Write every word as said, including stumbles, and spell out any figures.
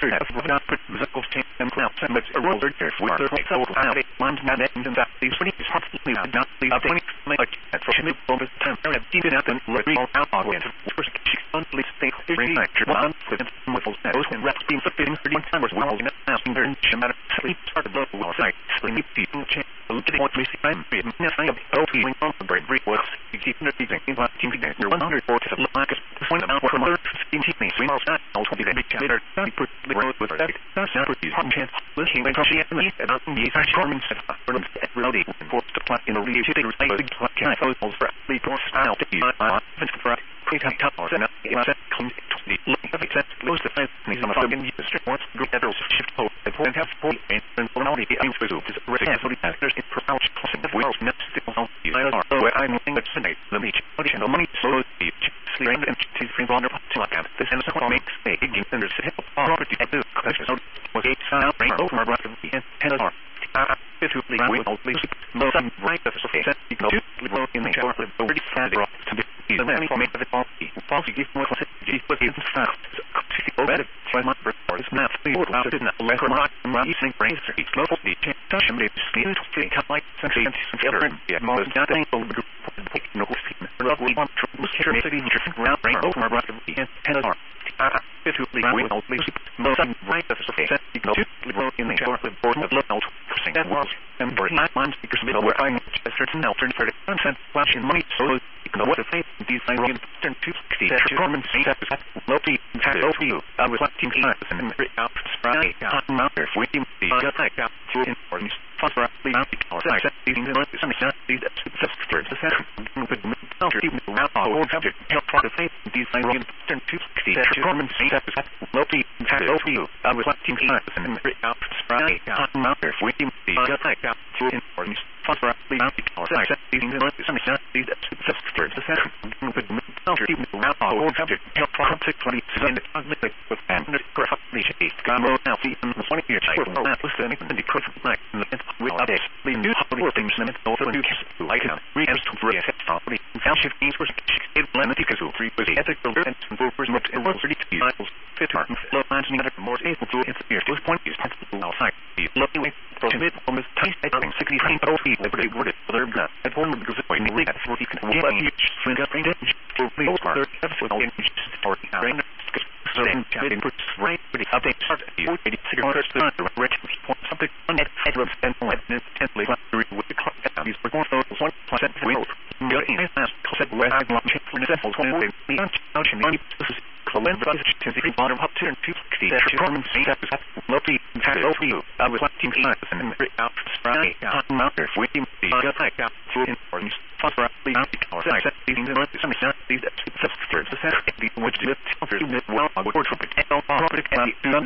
have not put Zuckles and Clouds and Mets a roller there for the right over out it ones not and that these pretty hardly not the twenty like at for him over time I have given up and let me out on it first she only stay every night one for them with those and reps being fitting thirty times well in asking her she matter sleep started low outside sleep people change look at what we see I'm being nothing of O T ring on the break break was keeping it being in what team you're one hundred forty of like us point out from other fifteen teams we must not also be the big later put the road with that that's not pretty hard chance listening when she and me about the performance of from Rowdy for the plot in the lead to the big plot can I photos for the course out to be on for pre-time top or set set come to the look of it goes the fence and some of them use strict once group levels shift hope and point have point and all the aims for is ready for the actors in crouch crossing the world next to all the are where I'm looking at tonight the beach audition money so the sleep and teeth free water to like that this and so makes a big under hip property at the question was a sound rain over my brother and ten are if you leave we all please no some right of the face you go to in the shower with the sad rock to be the man for me of the policy policy give more sensitivity but it's fast so better so my brother is not the old out in the left rock run using brains to eat local the touch and it's need to think like something and other yeah most nothing over the no scene we want to share city different round rain over my brother and ten are if you leave we all please no some right of the face you go to in the shower with board of local that was and for nine months because we were I'm a certain alternative content flashing money so you know what the faith these I run turn to sixty performance set low T low view I was like team class and out spray out there we team the got that out through importance for the our set these in the sun set these sisters the set with the counter even around our subject help for the faith these I run turn to sixty performance set low T low view I was like team class and out spray out there we team the got that out through importance for the our set these in the sun set these sisters the set with the counter even around our subject help for particularly send it with and graphically shaped camera now see in the twenty years for that was the anything the curve like we update we knew how to things and also new case like him we have to bring it properly found shift things were it blended because of three was the ethical and for much it was thirty miles fit our low lines and other more able to its ears this point is outside the lucky way from mid from this tight thing sixty nine but also liberty worded other gun at home because it when you leave at forty can we let you swing up range for the part episode in story brain so then it puts right for the update start you eighty six orders to the rich point something on that head of and let it intently with the clock at these perform those one percent will go in as concept where I want to for example when we launch out in the Colin but to the bottom up to two sixty performance set low T low view I was like team class and out spray out there we team the got that out through importance for the our set these in the sun set these sisters the set the which did well I would work for it